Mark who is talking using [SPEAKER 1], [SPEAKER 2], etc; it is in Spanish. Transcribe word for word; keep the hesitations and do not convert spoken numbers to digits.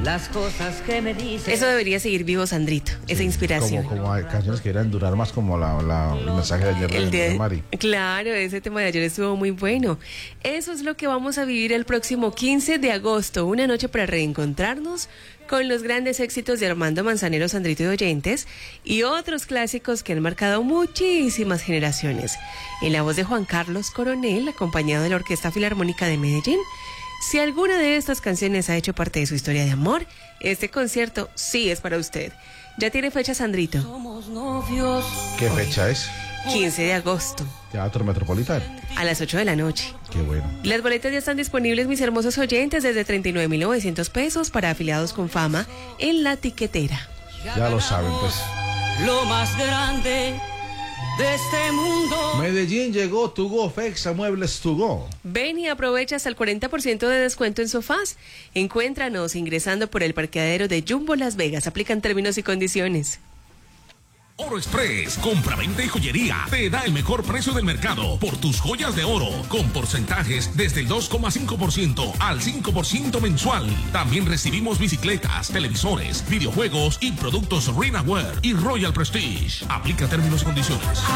[SPEAKER 1] las cosas que me dices.
[SPEAKER 2] Eso debería seguir vivo, Sandrito, sí, esa inspiración.
[SPEAKER 3] Como, como hay canciones que deberían durar más, como la, la, el mensaje de ayer
[SPEAKER 2] el
[SPEAKER 3] de,
[SPEAKER 2] de
[SPEAKER 3] Mari.
[SPEAKER 2] Claro, ese tema de ayer estuvo muy bueno. Eso es lo que vamos a vivir el próximo quince de agosto, una noche para reencontrarnos con los grandes éxitos de Armando Manzanero, Sandrito y oyentes, y otros clásicos que han marcado muchísimas generaciones. En la voz de Juan Carlos Coronel, acompañado de la Orquesta Filarmónica de Medellín. Si alguna de estas canciones ha hecho parte de su historia de amor, este concierto sí es para usted. Ya tiene fecha, Sandrito.
[SPEAKER 1] Somos novios.
[SPEAKER 3] ¿Qué fecha es?
[SPEAKER 2] quince de agosto.
[SPEAKER 3] Teatro Metropolitano.
[SPEAKER 2] A las ocho de la noche.
[SPEAKER 3] Qué bueno.
[SPEAKER 2] Las boletas ya están disponibles, mis hermosos oyentes, desde treinta y nueve mil novecientos pesos para afiliados con fama en La Tiquetera.
[SPEAKER 3] Ya lo saben, pues.
[SPEAKER 1] Lo más grande de este mundo.
[SPEAKER 3] Medellín llegó Tugo, Fexa Muebles Tugo.
[SPEAKER 2] Ven y aprovecha hasta el cuarenta por ciento de descuento en sofás. Encuéntranos ingresando por el parqueadero de Jumbo Las Vegas. Aplican términos y condiciones.
[SPEAKER 4] Oro Express, compra-venta y joyería, te da el mejor precio del mercado por tus joyas de oro, con porcentajes desde el dos coma cinco por ciento al cinco por ciento mensual. También recibimos bicicletas, televisores, videojuegos y productos Rinaware y Royal Prestige. Aplica términos y condiciones.